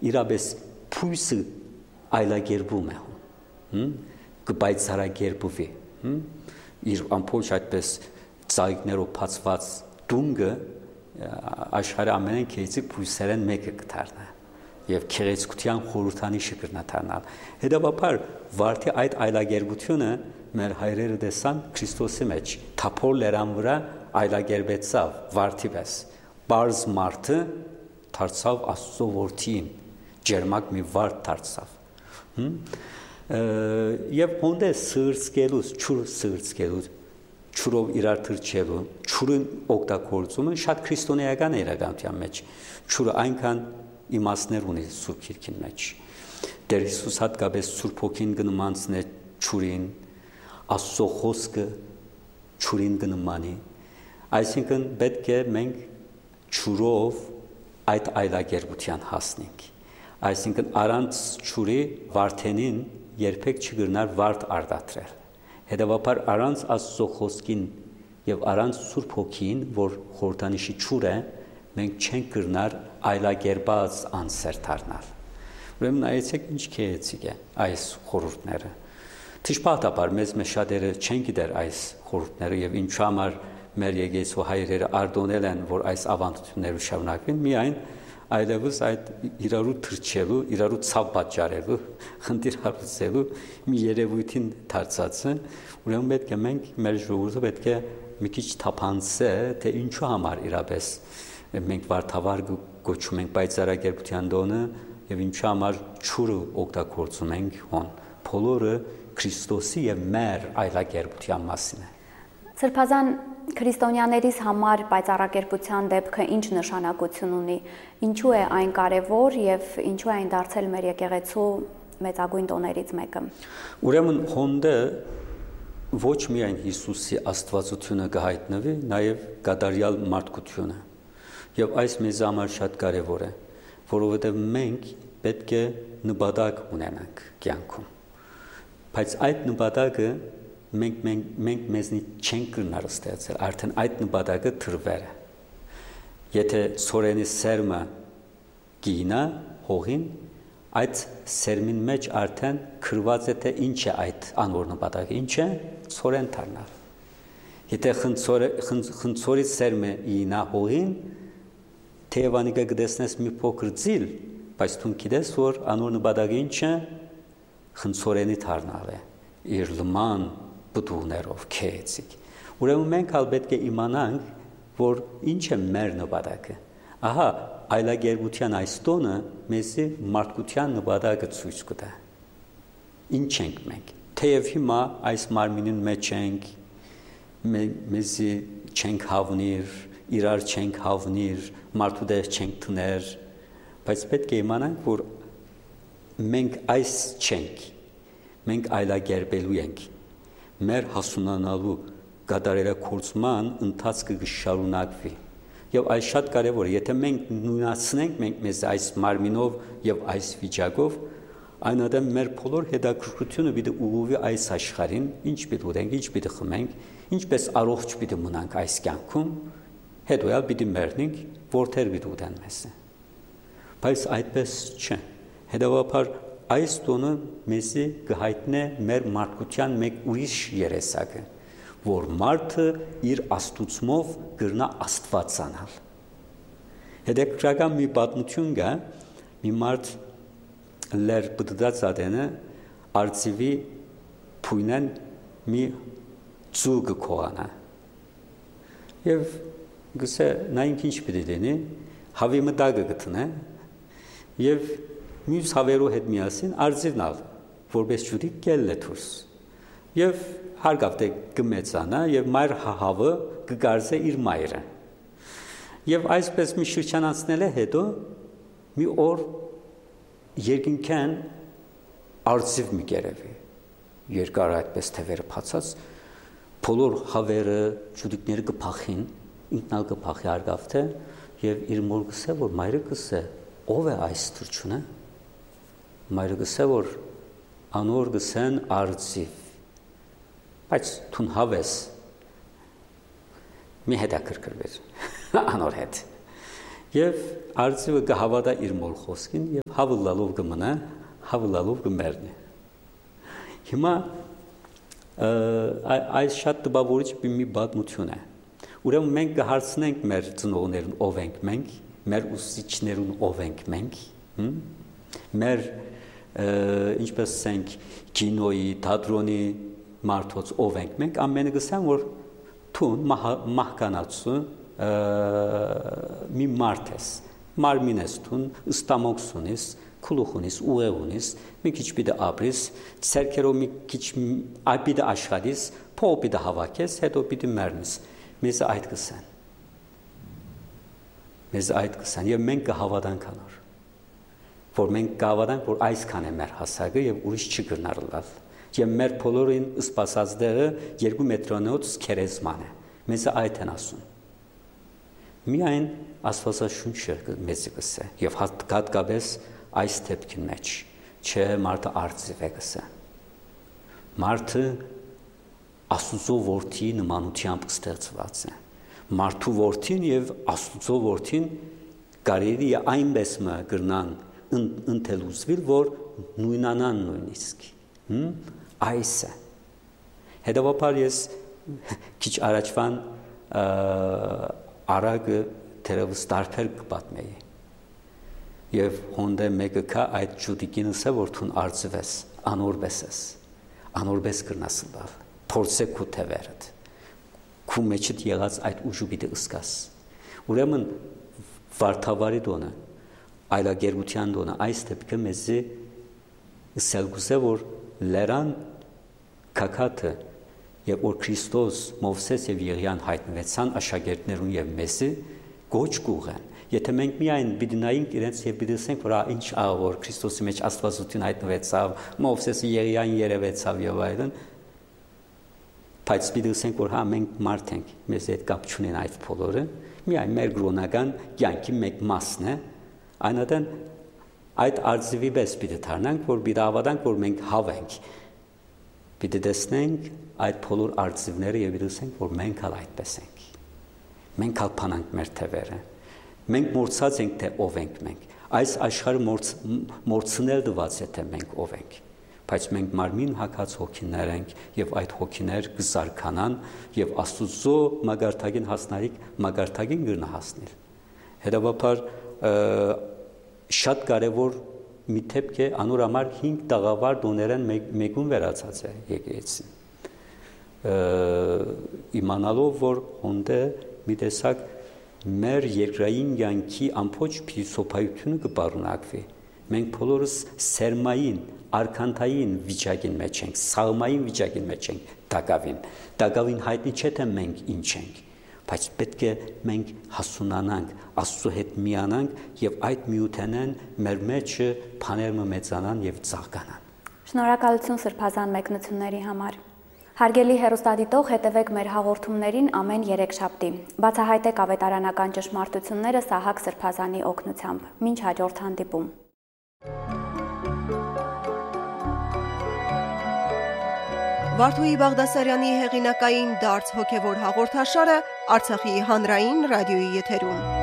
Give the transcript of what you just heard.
իրապես փույսը այլագերբում է կպայծառագերբվի իր ամբողջ այդպես ծաղիկներով բացված դունգը աշխարհի ամենայն քեյցիկ փույսերեն մեկը կդառնա եւ քեղեցկության խորհրդանիշը կդառնալ հետեւաբար վարդի այդ այլագերբությունը մեր հայրերը տեսան Քրիստոսի մեջ թափոր լերան վրա այլագերբեցավ վարդի պես բարձ մարդը դարձավ Աստծո որդին ջերմակ մի վարդ դարձավ եւ հոնդե սրծկելուց ճուր սրծկելուց ճուրով իրար թրջելու ճուրին օգտագործումը շատ քրիստոնեական իրականության մեջ ճուրը այնքան իմաստներ ունի Սուրբ Գիրքին մեջ Տեր Հիսուս հատկապես Սուրբ Հոգին կնմանցնե ճուրին Աստծո խոսքը ճուրին կնմանի այսինքն պետք է մենք ճուրով այդ այլագերբության հասնենք այսինքն առանց ճուրի վարդենին երբեք չգրնար վարդ արտադրել հետևաբար առանց Աստծո խոսքին եւ առանց Սուրբ Հոգին որ խորհրդանիշի ճուր է մենք չենք կրնար այլագերբած անսեր դառնալ ուրեմն այեցեք ինչ քեեցիկ է այս խորհուրդները Թիշպատաբար մեզ շատերը չեն գիտեր այս խորհուրդները եւ ինչու համար մեր եկեղեցու հայրերը արտոնել են որ այս ավանդությունները շարունակվեն միայն այլևս այդ իրարու թրջելու, իրարու ցավ պատճառելու, խնդիր հարուցելու մի երևույթին դարձած է, ուրեմն պետք է մենք մեր ժողովուրդը պետք է մի քիչ թափանցե, թե ինչու համար իրապես մենք վարդավար գոչում ենք պայծառագերբության դոնը եւ ինչու համար ճուրը օգտագործում ենք հոն։ Բոլորը Քրիստոսի եւ մեր այլագերբության մասին է։ Սրբազան քրիստոնյաներիս համար պայծառագերբության դեպքը ինչ նշանակություն ունի, ինչու է այն կարևոր եւ ինչու է այն դարձել մեր եկեղեցու մեծագույն տոներից մեկը։ Ուրեմն հոնդը ոչ միայն Հիսուսի աստվածությունը կհայտնվի, նաեւ կատարյալ մարդկությունը։ Եվ այս մեզ համար շատ կարևոր է, որովհետեւ մենք պետք է նպատակ ունենանք կյանքում։ Բայց այդ նպատակը մենք մեզնից չենք կրնար ստեղծել, արդեն այդ նպատակը թրվեր է։ Եթե սորենի սերմը գինա հողին, այդ սերմին մեջ արդեն քրված է թե ինչ է այդ անոր նպատակը, ինչ է սորեն դառնալ։ Եթե խնձորի սերմը գինա հողին, թեևանիկը կտեսնես մի փոքր ձիլ, բայց դու գիտես, որ անոր նպատակը ինչ է, խնձորենի դառնալ է, իր լման բդուներով քեեցիկ։ Ուրեմն մենք ալ պետք է իմանանք, որ ինչ է մեր նպատակը։ Ահա, այլագերբության այս տոնը մեզի մարդկության նպատակը ցույց կտա։ Ինչ ենք մենք։ Թեև հիմա այս մարմինին մեջ ենք, մեզի չենք հավնիր, իրար չենք հավնիր, մարդու դեր չենք տներ, բայց պետք է իմանանք, որ մենք այս չենք, մենք այլագերբելու ենք, մեր հասունանալու կատարելագործման ընթացքը կշարունակվի, եւ այս շատ կարևոր է, եթե մենք նույնացնենք մենք մեզ այս մարմինով եւ այս վիճակով, այնուհետեւ մեր բոլոր հետաքրքրությունը պիտի ուղղվի այս աշխարհին, ինչ պիտի ուտենք, ինչ պիտի խմենք, ինչպես առողջ պիտի մնանք այս կյանքում, հետո էլ պիտի մեռնենք, որտեղ պիտի ուտեն մեզ։ Բայց այդպես չէ։ Հետևաբար այս տոնը մեզի կհայտնե մեր մարդկության մեկ ուրիշ երեսակը, որ մարդը իր աստուծմով կրնա աստվածանալ։ Հետաքրքրական մի պատմություն կա, մի մարդ լեր բդդած ադենը արծիվի փույնեն մի ծուգ կողանա։ Եվ գսե նա ինք ինչ պիտի դենի, հավի մտագը գտնե, եւ մյուս հավերու հետ միասին արծիվնալ, որպես ջուրիկ կելն է դուրս։ Եվ հարգավ թե կմեծանա եւ մայր հավը կգարձե իր մայրը։ Եվ այսպես մի շրջան անցնել է հետո մի օր երկինքան արծիվ մի գերեվի։ Երկար այդպես թևերը փացած բոլոր հավերը ջուրիկները կփախին, ինքնալ կփախի հարգավ թե եւ իր մոր գսե որ մայրը գսե ով է այս թրջունը։ Մայրը գսե որ անոր գսեն արծիվ բայց թուն հավես մի հետաքրքրվեր անոր հետ Եվ արծիվը կհավատա իր մոր խոսքին եւ հավլալով կմնա, հավլալով կմեռնի։ Հիմա այս շատ տպավորիչ մի պատմություն է։ Ուրեմն մենք կհարցնենք մեր ծնողներին ով ենք մենք, մեր ուսուցիչներուն ով ենք մենք, մեր ինչպես ասենք կինոյի, թատրոնի մարդոց ով ենք մենք, ամենը գսան որ թուն մահկանացու մի մարդ ես, մարմին ես թուն, ստամոքս ունիս, քուլուխ ունիս, ուղեղ ունիս, մի քիչ պիտի ապրիս, ցերկերով մի քիչ պիտի աշխատես, փող պիտի հավաքես, հետո պիտի մեռնես։ Մեզ այդ կսան։ Մեզ այդ կսան եւ մենք կհավատանք անոր։ Որ մենք կհավատանք, որ այսքան է մեր հասակը եւ ուրիշ չի գնար լալ։ Եվ մեր բոլորին սպասած դեղը 2 մետրանոց քերեզման է։ Մեզ այդ են ասում։ Միայն Աստվածաշունչը մեզ կսե եւ հատկապես այս դեպքին մեջ, չէ մարդը արծիվ է գսե։ Մարդը Աստծո որդի նմանությամբ ստեղծված է։ Մարդու որդին եւ Աստծո որդին կարելի է այնպես մը գրնան ընթելուզվիլ, որ նույնանան նույնիսկ։ Այս է։ Հետևաբար ես քիչ առաջվան արագը թերևս տարբեր կպատմեի։ Եվ հոնդե մեկը կա այդ ջուդիկինս է, որ թուն արծվես, անորբես կրնասլավ, փորձե քու թևերդ, քու մեջդ եղած այդ ուժու պիտի ըսկաս։ Ուրեմն վարդավարի դոնը, այլագերության դոնը, այս դեպքը մեզի սելգուզե, որ լերան կակատը, եւ որ Քրիստոս, Մովսես եւ Եղիան հայտնվեցան աշակերտներուն եւ մեզի գոչ կուղեն։ Եթե մենք միայն պիտի նայենք իրենց եւ պիտի ասենք, որ ինչ աղոր Քրիստոսի մեջ Աստվածություն հայտնվեցավ, Մովսեսը Եղիան երևեցավ եւ այլն, բայց պիտի ասենք, որ հա մենք մարդ ենք, մեզ հետ կապ չունեն այդ բոլորը, միայն մեր գրոնական կյանքի մեկ մասն է, այնատեն այդ արծիվի պես պիտի դառնանք, որ պիտի հավատանք, որ մենք հավ ենք։ Պիտի տեսնենք այդ բոլոր արծիվները եւ պիտի ասենք, որ մենք հալ այդպես ենք։ Մենք հալ փանանք մեր թևերը։ Մենք մորցած ենք, թե ով ենք մենք։ Այս աշխարհը մորցնել դված է, թե մենք ով ենք։ Բայց մենք մարմին հակած հոգիներ ենք եւ այդ հոգիներ կզարգանան եւ Աստծո մագարտագին հասնարիք մագարտագին գնա հասնել։ Հետևաբար շատ կարեւոր մի դեպք է անոր համար 5 տաղավար դոներեն մեկուն վերացած է եկեղեցին։ Իմանալով որ հոնդե մի տեսակ մեր երկրային կյանքի ամբողջ փիլիսոփայությունը կպարունակվի։ Մենք բոլորս սերմային, արքանթային վիճակին մեջ ենք, սաղմային վիճակին մեջ ենք դակավին հայտնի չէ թե մենք ինչ ենք, բայց պետք է մենք հասունանանք, Աստծո հետ միանանք եւ այդ միութենեն մեր մեջը բաները մեծանան եւ ծաղկանան։ Շնորհակալություն սրբազան մեկնությունների համար։ Հարգելի հեռուստադիտող, հետևեք մեր հաղորդումներին ամեն երեքշաբթի։ Բացահայտեք ավետարանական ճշմարտությունները Սահակ Սրբազանի օգնությամբ։ Մինչ հաջորդ հանդիպում։ Վարդուհի Բաղդասարյանի հեղինակային դարձ հոգևոր հաղորդաշարը Արցախի հանրային ռադիոյի եթերում։